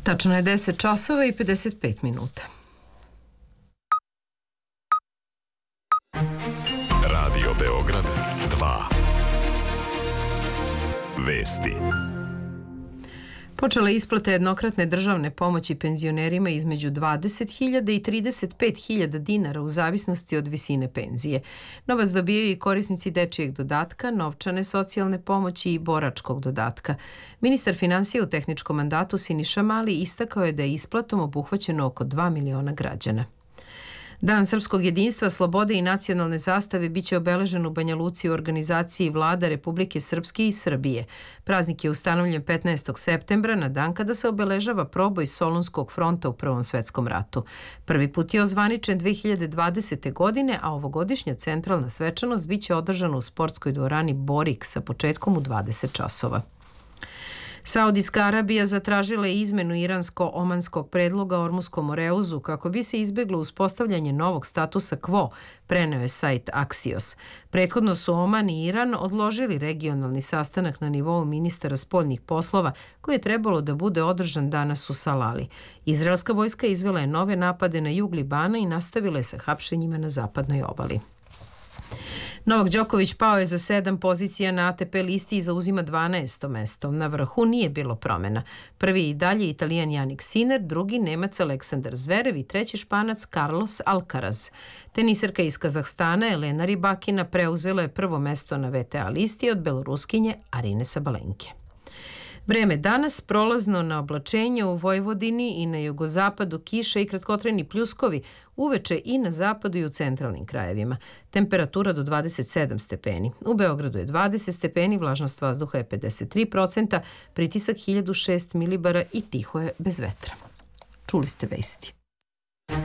Tačno je 10 časova i 55 minuta. Radio Beograd 2. Vesti. Počela je isplata jednokratne državne pomoći penzionerima između 20.000 i 35.000 dinara u zavisnosti od visine penzije. Novac dobijaju i korisnici dečijeg dodatka, novčane socijalne pomoći i boračkog dodatka. Ministar finansija u tehničkom mandatu Siniša Mali istakao je da je isplatom obuhvaćeno oko 2 miliona građana. Dan srpskog jedinstva, slobode i nacionalne zastave biće obeležen u Banja Luci u organizaciji Vlada Republike Srpske i Srbije. Praznik je ustanovljen 15. septembra na dan kada se obeležava proboj Solunskog fronta u Prvom svetskom ratu. Prvi put je ozvaničen 2020. godine, a ovogodišnja centralna svečanost biće održana u sportskoj dvorani Borik sa početkom u 20 časova. Saudijska Arabija zatražila je izmenu iransko-omanskog predloga Ormuskom Moreuzu kako bi se izbjeglo uspostavljanje novog statusa quo, preneo je sajt Axios. Prethodno su Oman i Iran odložili regionalni sastanak na nivou ministara spoljnih poslova koji je trebalo da bude održan danas u Salali. Izraelska vojska izvela je nove napade na jug Libana i nastavila je sa hapšenjima na zapadnoj obali. Novak Đoković pao je za 7 pozicija na ATP listi i zauzima 12. mesto. Na vrhu nije bilo promjena. Prvi i dalje Italijan Jannik Sinner, drugi Nemac Aleksandar Zverev i treći Španac Carlos Alcaraz. Teniserka iz Kazahstana Elena Rybakina preuzela je prvo mesto na VTA listi od Beloruskinje Arine Sabalenke. Vreme danas prolazno na oblačenje u Vojvodini i na jugozapadu kiša i kratkotrajni pljuskovi, uveče i na zapadu i u centralnim krajevima. Temperatura do 27 stepeni. U Beogradu je 20 stepeni, vlažnost vazduha je 53%, pritisak 1006 milibara i tiho je bez vetra. Čuli ste vesti.